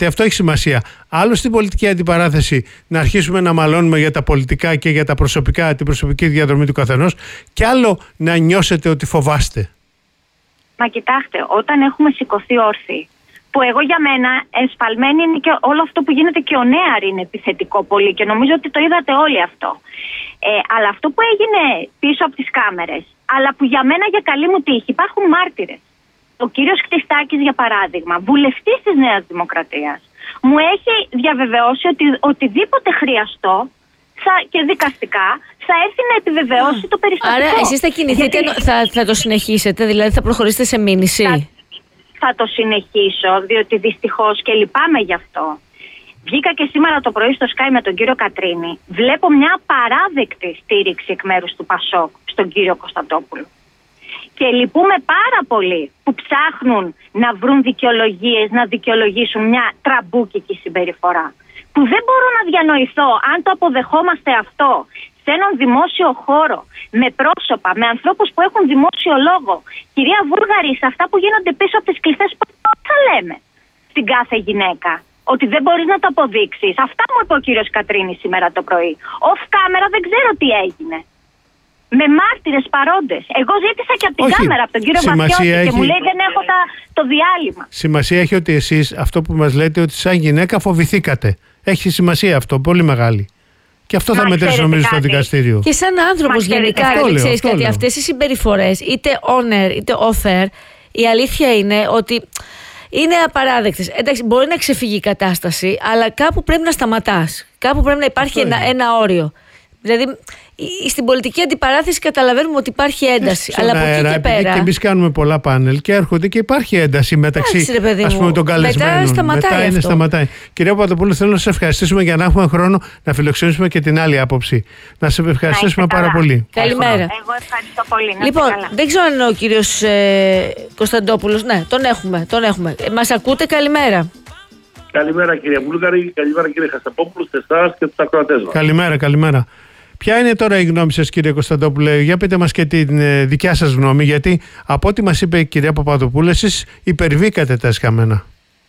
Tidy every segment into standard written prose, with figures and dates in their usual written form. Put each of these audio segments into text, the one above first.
αυτό έχει σημασία. Άλλο στην πολιτική αντιπαράθεση να αρχίσουμε να μαλώνουμε για τα πολιτικά και για τα προσωπικά, την προσωπική διαδρομή του καθενός, και άλλο να νιώσετε ότι φοβάστε. Μα κοιτάξτε, όταν έχουμε σηκωθεί όρθιοι, που εγώ για μένα εσφαλμένη είναι και όλο αυτό που γίνεται, και ο Νέαρ είναι επιθετικό πολύ και νομίζω ότι το είδατε όλοι αυτό. Αλλά αυτό που έγινε πίσω από τις κάμερες, αλλά που για μένα για καλή μου τύχη, υπάρχουν μάρτυρες. Ο κύριος Χτιστάκης, για παράδειγμα, βουλευτής της Νέας Δημοκρατίας, μου έχει διαβεβαιώσει ότι οτιδήποτε χρειαστώ και δικαστικά θα έρθει να επιβεβαιώσει το περιστατικό. Άρα εσείς θα κινηθείτε, θα το συνεχίσετε, δηλαδή θα προχωρήσετε σε μήνυση? Θα το συνεχίσω, διότι δυστυχώς, και λυπάμαι γι' αυτό, βγήκα και σήμερα το πρωί στο Sky με τον κύριο Κατρίνη. Βλέπω μια απαράδεκτη στήριξη εκ μέρους του ΠΑΣΟΚ στον κύριο Κωνσταντόπουλο. Και λυπούμε πάρα πολύ που ψάχνουν να βρουν δικαιολογίες, να δικαιολογήσουν μια τραμπούκικη συμπεριφορά. Που δεν μπορώ να διανοηθώ αν το αποδεχόμαστε αυτό σε έναν δημόσιο χώρο, με πρόσωπα, με ανθρώπους που έχουν δημόσιο λόγο. Κυρία Βούργαρη, σε αυτά που γίνονται πίσω από τις κλειστές πόρτες, θα λέμε στην κάθε γυναίκα? Ότι δεν μπορείς να το αποδείξεις. Αυτά μου είπε ο κύριος Κατρίνη σήμερα το πρωί. Off camera δεν ξέρω τι έγινε. Με μάρτυρες παρόντες. Εγώ ζήτησα και από την κάμερα, από τον κύριο Βασιώτη, και μου λέει δεν έχω το διάλειμμα. Σημασία έχει ότι εσείς αυτό που μας λέτε, ότι σαν γυναίκα φοβηθήκατε. Έχει σημασία αυτό, πολύ μεγάλη. Και αυτό θα μετρήσει νομίζω στο δικαστήριο. Και σαν άνθρωπος γενικά, ξέρεις κάτι, αυτές οι συμπεριφορές, είτε on-air είτε off-air, η αλήθεια είναι ότι είναι απαράδεκτες. Εντάξει, μπορεί να ξεφύγει η κατάσταση, αλλά κάπου πρέπει να σταματάς. Κάπου πρέπει να υπάρχει ένα όριο. Δηλαδή, στην πολιτική αντιπαράθεση καταλαβαίνουμε ότι υπάρχει ένταση. Αλλά από εκεί και πέρα. Και εμείς κάνουμε πολλά πάνελ και έρχονται και υπάρχει ένταση μεταξύ, ας πούμε, των καλεσμένων. Μετά σταματάει. Κυρία Παπαδοπούλου, θέλω να σας ευχαριστήσουμε για να έχουμε χρόνο να φιλοξενήσουμε και την άλλη άποψη. Να σας ευχαριστήσουμε πάρα πολύ. Καλημέρα. Εγώ ευχαριστώ πολύ. Λοιπόν, δεν ξέρω αν είναι ο κύριος Κωνσταντόπουλος. Ναι, τον έχουμε. Μας ακούτε? Καλημέρα. Καλημέρα κυρία Βούλγαρη, καλημέρα κύριε Χασταπόπουλο, σε εσάς και τους ακροατές μας. Καλημέρα. Ποια είναι τώρα η γνώμη σας, κύριε Κωνσταντόπουλε? Για πείτε μας και τη δικιά σας γνώμη, γιατί από ό,τι μας είπε η κυρία Παπαδοπούλου, εσείς υπερβήκατε τα εσκαμμένα.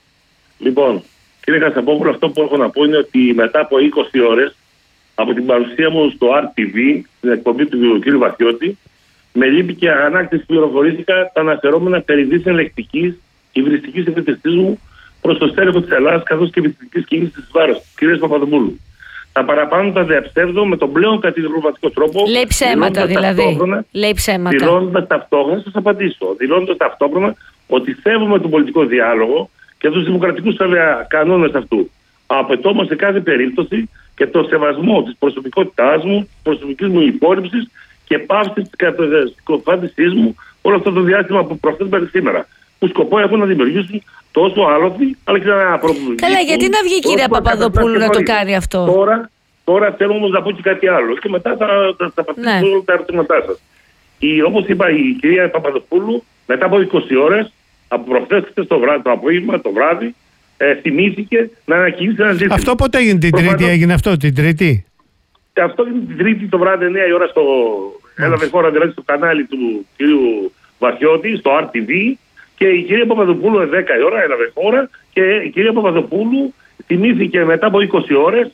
Λοιπόν, κύριε Χασταπόπουλο, αυτό που έχω να πω είναι ότι μετά από 20 ώρες από την παρουσία μου στο RTV, στην εκπομπή του κ. Βασιώτη, με λύπη και αγανάκτηση πληροφορήθηκα τα αναφερόμενα περί δίθεν λεκτικής και υβριστικής επίτευξής μου προς το στέλεχο της Ελλάδας, καθώς και επιστημικής κίνησης της βάρος, κ. Παπαδοπούλου. Τα παραπάνω τα διαψεύδω με τον πλέον κατηγορηματικό τρόπο. Λέει ψέματα δηλαδή. Λέει ψέματα. Δηλώνοντας ταυτόχρονα, θα σας απαντήσω, δηλώνοντας ταυτόχρονα ότι σέβομαι τον πολιτικό διάλογο και τους δημοκρατικούς βέβαια κανόνες αυτού. Απαιτώ όμως σε κάθε περίπτωση και το σεβασμό της προσωπικότητάς μου, της προσωπικής μου υπόρριψης και πάυση της καταστροφάντησής μου όλο αυτό το διάστημα από προχθές μέχρι σήμερα. Που σκοπό έχουν να δημιουργήσουν τόσο άλοθη, αλλά και να προβληθούν. Καλά, γιατί να βγει η κυρία Παπαδοπούλου να το κάνει αυτό? Τώρα θέλω όμως να πω και κάτι άλλο και μετά θα απαντήσω όλα τα ερωτήματά σας. Όπως είπα, η κυρία Παπαδοπούλου μετά από 20 ώρες, από προχθές το απόγευμα, το βράδυ, θυμήθηκε να ανακοινήσει ένα ζήτημα. Αυτό πότε έγινε? Την Τρίτη έγινε αυτό, την Τρίτη? Αυτό έγινε την Τρίτη το βράδυ, 9 η ώρα, έλαβε χώρα δηλαδή στο κανάλι του κυρίου Βασιώτη, στο RTV. Και η κυρία Παπαδοπούλου 10 η ώρα έλαβε χώρα και η κυρία Παπαδοπούλου θυμήθηκε μετά από 20 ώρες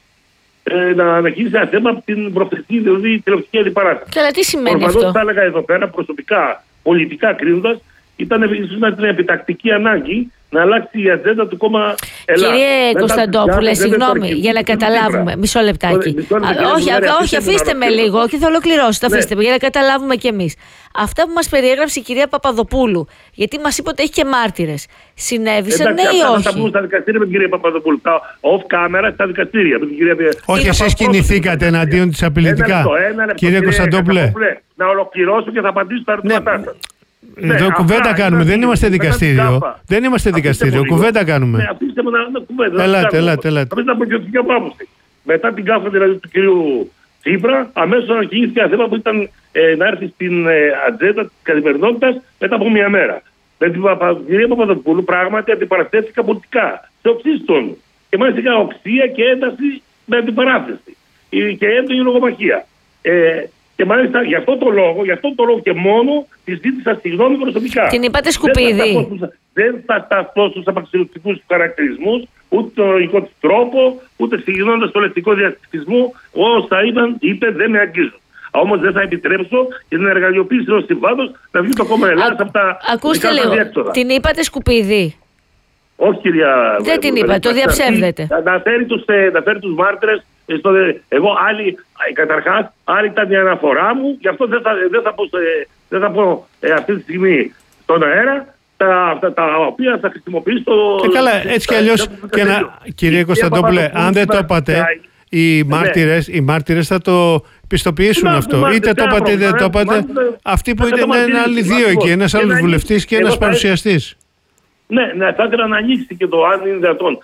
να ανακοινήσει ένα θέμα από την προχθεσή, δηλαδή τηλεοπτική αντιπαράσταση. Καλά, τι σημαίνει αυτό? Θα έλεγα εδώ πέρα προσωπικά, πολιτικά κρίνοντας, ήταν επιτακτική ανάγκη να αλλάξει η ατζέντα του κόμμα Ελλάδα. Κύριε Κωνσταντόπουλε, συγγνώμη, για να καταλάβουμε. Μισό λεπτάκι. Όχι, αφήστε με λίγο και θα ολοκληρώσετε. Αφήστε με για να καταλάβουμε κι εμείς. Αυτά που μας περιέγραψε η κυρία Παπαδοπούλου, γιατί μας είπε ότι έχει και μάρτυρες, συνέβησαν ναι ή όχι? Θα πούμε στα δικαστήρια με την κυρία Παπαδοπούλου. Off camera στα δικαστήρια. Όχι, εσείς κινηθήκατε εναντίον της απειλητικά. Κύριε Κωνσταντόπουλε, να ολοκληρώσω και θα απαντήσω στα ερωτήματά σας. Εδώ κουβέντα κάνουμε, δεν είμαστε δικαστήριο. Δεν είμαστε δικαστήριο, κουβέντα κάνουμε. Αφήστε με να κουβέντα. Ελάτε. Θα να πω και την άποψη. Μετά την κάφα δηλαδή του κυρίου Τσίπρα, αμέσως ανακοινήθηκε ένα θέμα που ήταν να έρθει στην ατζέντα της καθημερινότητας μετά από μια μέρα. Με την κυρία Παπαδοπούλου πράγματι αντιπαραθέθηκα πολιτικά, σε οξύστον. Και μάλιστα είχα οξία και ένταση με αντιπαράθεση. Και έντονη λογομαχία. Και μάλιστα γι' αυτό το λόγο και μόνο τη ζήτησα συγγνώμη προσωπικά. Την είπατε σκουπίδι. Δεν θα σταθώ στους απαξιωτικούς χαρακτηρισμούς, ούτε τον λογικό του τρόπο, ούτε ξεκινώντας το λεκτικό διαστησμό, όσα είπε δεν με αγγίζουν. Όμως δεν θα επιτρέψω και την εργαλειοποίηση των συμβάντων να βγει το κόμμα Ελλάδα από τα. Ακούστε λίγο. Την είπατε σκουπίδι? Όχι, κυρία. Δεν την είπα, το διαψεύδετε. Να φέρει τους μάρτυρες. Εγώ καταρχάς άλλη ήταν η αναφορά μου, γι' αυτό δεν θα πω αυτή τη στιγμή στον αέρα τα οποία θα χρησιμοποιήσω. Και καλά, έτσι κι αλλιώς, κύριε Κωνσταντόπουλε, αν δεν το είπατε, οι μάρτυρες θα το πιστοποιήσουν αυτό. Είτε το είπατε είτε δεν το είπατε. Αυτοί που είναι άλλοι δύο εκεί, ένας άλλος βουλευτής και ένας παρουσιαστής. Ναι, θα ήθελα να ανοίξει και το αν είναι δυνατόν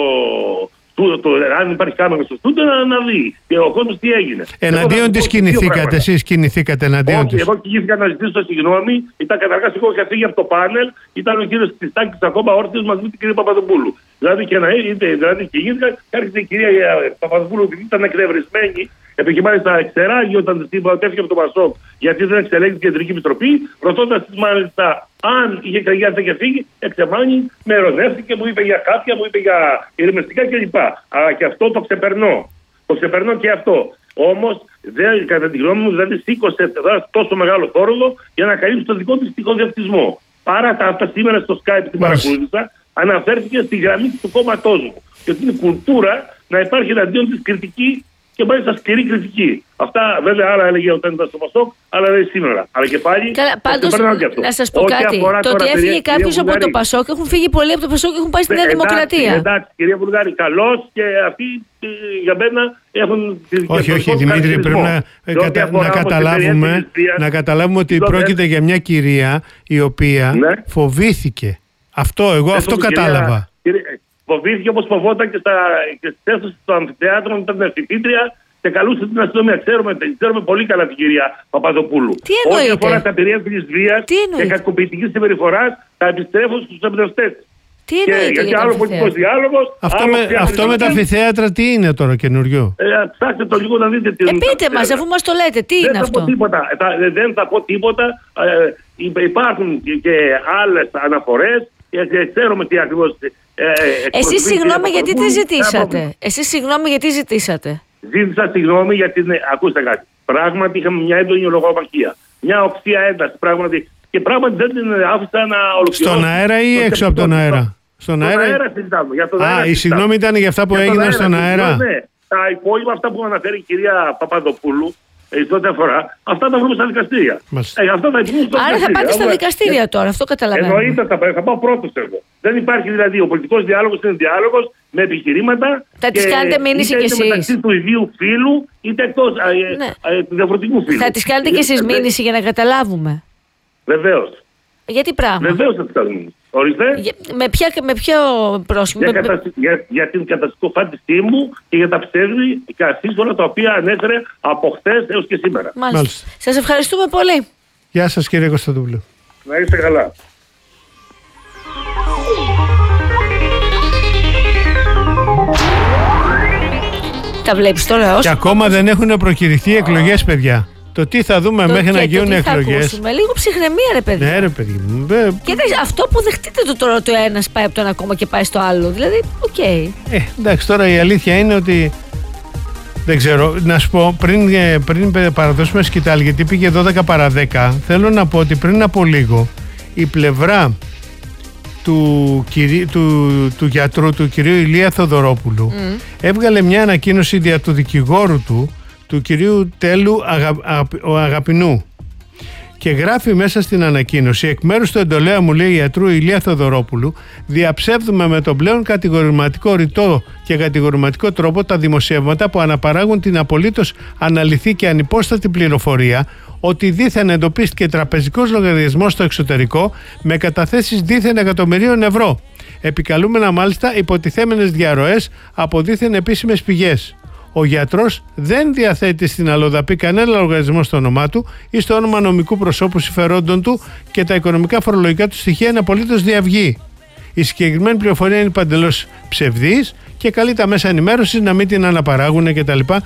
αν υπάρχει κάμερα στο στούντιο να δει και ο κόσμος τι έγινε. Εναντίον της κινηθήκατε, εσείς κινηθήκατε εναντίον της? Εγώ κινήθηκα να ζητήσω συγγνώμη. Ήταν καταρχάς εγώ είχα φύγει από το πάνελ, ήταν ο κύριος Χριστάκης ακόμα όρθιος μαζί με την κυρία Παπαδοπούλου. Δηλαδή κινήθηκα και άρχισε η κυρία Παπαδοπούλου που ήταν εκνευρισμένη. Επειδή μάλιστα εξεράγει όταν της είπα ότι έφυγε από το Πασόκ γιατί δεν εξελέγει την Κεντρική Επιτροπή, ρωτώντας της μάλιστα αν είχε κραγιάσει και φύγει, εξεμάνει, με ερωτεύτηκε, μου είπε για κάποια, μου είπε για ηρεμιστικά κλπ. Αλλά και αυτό το ξεπερνώ. Το ξεπερνώ και αυτό. Όμως, κατά τη γνώμη μου, δεν σήκωσε τόσο μεγάλο θόρυβο για να καλύψει το δικό της τυχοδιαυτισμό. Παρά αυτά σήμερα στο Skype την παρακολούθησα, αναφέρθηκε στη γραμμή του κόμματός μου. Και ότι είναι κουλτούρα να υπάρχει εναντίον της κριτική. Και μάλιστα σκληρή κριτική. Αυτά βέβαια άλλα έλεγε όταν ήταν στο Πασόκ, αλλά δεν σήμερα. Αλλά και πάλι. Πάντως, να σας πω κάτι. Το ότι έφυγε κάποιος από το Πασόκ, έχουν φύγει πολλοί από το Πασόκ και έχουν πάει στη Νέα Δημοκρατία. Εντάξει, κυρία Βουλγάρη, καλώς και αυτοί για μένα έχουν. Όχι, Δημήτρη, πρέπει να καταλάβουμε ότι πρόκειται για μια κυρία η οποία φοβήθηκε. Εγώ αυτό κατάλαβα. Φοβήθηκε όπως φοβόταν και στις αίθουσες του αμφιθέατρου, ήταν ευθυντήτρια και καλούσε την αστυνομία. Ξέρουμε πολύ καλά την κυρία Παπαδοπούλου. Τι εννοείται? Ό,τι αφορά τα περιέργειες βίας και κακοποιητικής συμπεριφοράς θα επιστρέφουν στους εμπνευστές. Τι εννοείται? Γιατί άλλο πολιτικός διάλογος. Αυτό με τα αμφιθέατρα τι είναι τώρα καινούριο? Ψάξτε το λίγο να δείτε τι είναι. Πείτε μας, αφού μας το λέτε, τι είναι αυτό? Δεν θα πω τίποτα. Υπάρχουν και άλλες αναφορές και ξέρουμε τι ακριβώς. Εσείς συγγνώμη γιατί τι ζητήσατε? Ζήτησα συγγνώμη γιατί, ακούστε κάτι, πράγματι είχαμε μια έντονη λογομαχία, μια οξία ένταση πράγματι και πράγματι δεν την άφησα να ολοκληρώσω. Στον αέρα ή έξω από τον αέρα? Στον αέρα συζητάμε. Η συγγνώμη ήταν για αυτά που έγιναν στον αέρα. Ναι, τα υπόλοιπα αυτά που αναφέρει η κυρία Παπαδοπούλου, ό,τι αφορά, αυτά τα βρούμε στα δικαστήρια. Άρα θα πάτε στα δικαστήρια τώρα, αυτό καταλαβαίνω. Εννοείται, θα πάω πρώτος εγώ. Δεν υπάρχει δηλαδή. Ο πολιτικός διάλογος είναι διάλογος με επιχειρήματα. Θα τις κάνετε μήνυση κι εσείς? Μεταξύ του ιδίου φύλου είτε εκτός του διαφορετικού φύλου. Θα τις κάνετε κι εσείς μήνυση για να καταλάβουμε? Βεβαίως. Για τι πράγμα? Βεβαίως θα τις κάνουμε. Ορίστε. Με ποιο πρόσημο? Για την καταστροφή φάντησή μου και για τα ψεύδη και ασύσσωνα τα οποία ανέφερε από χθες έως και σήμερα. Μάλιστα. Σας ευχαριστούμε πολύ. Γεια σας κύριε Κωνσταντόπουλο. Να είστε καλά. Τα βλέπεις τώρα Και ακόμα δεν έχουν προκηρυχθεί εκλογές, παιδιά. Το τι θα δούμε μέχρι να γίνουν εκλογές. Λίγο ψυχραιμία, ρε παιδί. Ναι, ρε παιδί μου. Κοίταξε, αυτό που δεχτείτε το τώρα το ένας πάει από το ένα κόμμα και πάει στο άλλο. Δηλαδή, οκ. Εντάξει, τώρα η αλήθεια είναι ότι. Δεν ξέρω, να σου πω, πριν παραδώσουμε σκητάλη, γιατί πήγε 12 παρά 10, θέλω να πω ότι πριν από λίγο η πλευρά του γιατρού, του κυρίου Ηλία Θοδωρόπουλου, έβγαλε μια ανακοίνωση δια του δικηγόρου του κυρίου Τέλου Αγαπηνού, και γράφει μέσα στην ανακοίνωση: εκ μέρους του εντολέα μου, λέει, ιατρού Ηλία Θοδωρόπουλου, διαψεύδουμε με τον πλέον κατηγορηματικό ρητό και κατηγορηματικό τρόπο τα δημοσιεύματα που αναπαράγουν την απολύτως αναλυθή και ανυπόστατη πληροφορία ότι δήθεν εντοπίστηκε τραπεζικός λογαριασμός στο εξωτερικό με καταθέσεις δήθεν εκατομμυρίων ευρώ, επικαλούμενα μάλιστα υποτιθέμενες διαρροές από δήθεν επίσημες πηγές. Ο γιατρός δεν διαθέτει στην αλλοδαπή κανένα λογαριασμό στο όνομά του ή στο όνομα νομικού προσώπου συμφερόντων του και τα οικονομικά φορολογικά του στοιχεία είναι απολύτως διαυγή. Η συγκεκριμένη πληροφορία είναι παντελώς ψευδής και καλεί τα μέσα ενημέρωσης να μην την αναπαράγουν κτλ.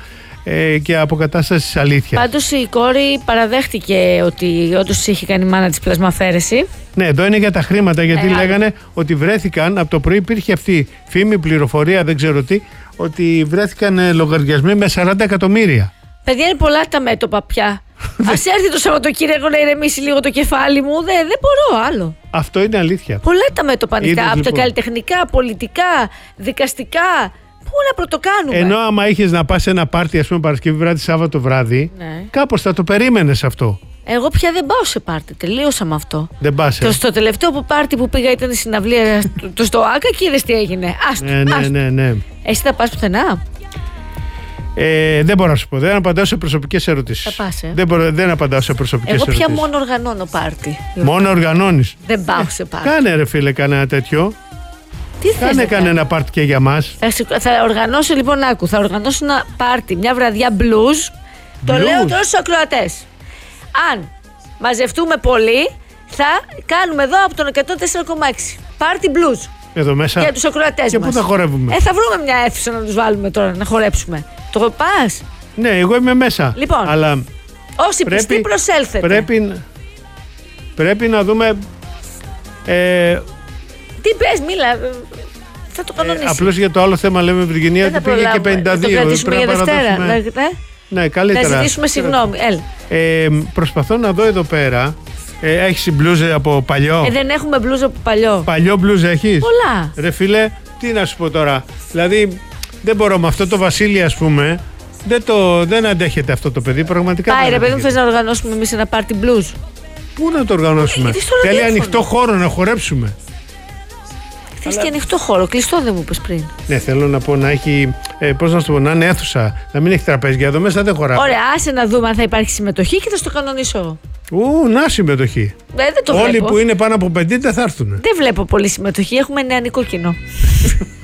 και αποκατάσταση της αλήθειας. Πάντως η κόρη παραδέχτηκε ότι όντως της είχε κάνει η μάνα της πλασμαφαίρεση. Ναι, εδώ είναι για τα χρήματα, γιατί λέγανε ότι βρέθηκαν, από το πρωί υπήρχε αυτή φήμη, πληροφορία, δεν ξέρω τι, ότι βρέθηκαν λογαριασμοί με 40 εκατομμύρια. Παιδιά, είναι πολλά τα μέτωπα πια. Ας έρθει το Σαββατοκύριακο να ηρεμήσει λίγο το κεφάλι μου. Δεν μπορώ άλλο. Αυτό είναι αλήθεια. Πολλά τα μέτωπα ανοιχτά. Από λοιπόν τα καλλιτεχνικά, πολιτικά, δικαστικά. Πού να πρωτοκάνουμε. Ενώ άμα είχες να πας σε ένα πάρτι, ας πούμε, Παρασκευή βράδυ, Σάββατο βράδυ, ναι, κάπως θα το περίμενες αυτό. Εγώ πια δεν πάω σε πάρτι. Τελείωσα με αυτό. Δεν πας. Στο τελευταίο πάρτι που πήγα ήταν η συναυλία στο ΆΚΑ και είδες τι έγινε. Ναι. Εσύ θα πας πουθενά? Δεν μπορώ να σου πω. Δεν απαντάω σε προσωπικές ερωτήσεις. Θα πας, Δεν απαντάω σε προσωπικές ερωτήσεις. Εγώ πια μόνο οργανώνω πάρτι. Μόνο οργανώνεις. Δεν πάω σε πάρτι. Κάνε ρε φίλε κανένα τέτοιο. Τι θες? Κάνε ένα πάρτι και για μας. Θα οργανώσω λοιπόν, άκου. Θα οργανώσω ένα πάρτι, μια βραδιά blues. Το λέω τώρα στους ακροατές. Αν μαζευτούμε πολύ, θα κάνουμε εδώ από τον 104,6 πάρτι blues. Εδώ μέσα. Για τους ακροατές μας. Και πού θα χορεύουμε? Θα βρούμε μια αίθουσα να τους βάλουμε τώρα να χορέψουμε. Το πας? Ναι, εγώ είμαι μέσα. Λοιπόν, αλλά όσοι πιστοί προσέλθετε. Πρέπει να δούμε. Τι πες, μίλα. Θα το κανονίσουμε. Απλώς για το άλλο θέμα λέμε Βυργινία ότι πήγε και 52. Θα το κρατήσουμε για Δευτέρα. Ναι, καλύτερα. Να ζητήσουμε συγγνώμη. Προσπαθώ να δω εδώ πέρα. Έχεις μπλούζα από παλιό? Δεν έχουμε μπλούζα από παλιό. Παλιό μπλούζα έχεις? Πολλά. Ρε φίλε, τι να σου πω τώρα. Δηλαδή, δεν μπορώ με αυτό το Βασίλη, ας πούμε. Δεν αντέχεται αυτό το παιδί, πραγματικά. Πάει ρε παιδί μου, θες να οργανώσουμε εμείς ένα πάρτι blues? Πού να το οργανώσουμε? Θέλει ανοιχτό χώρο να χορέψουμε. Θες και ανοιχτό χώρο, κλειστό δεν μου είπες πριν. Ναι, θέλω να πω να έχει. Πώς να σου πω, να είναι αίθουσα, να μην έχει τραπέζια. Εδώ μέσα δεν χωράει. Ωραία, άσε να δούμε αν θα υπάρχει συμμετοχή και θα στο κανονίσω. Να συμμετοχή. Δεν το Όλοι βλέπω. που είναι πάνω από 50 θα έρθουν. Δεν βλέπω πολύ συμμετοχή, έχουμε νεανικό κοινό.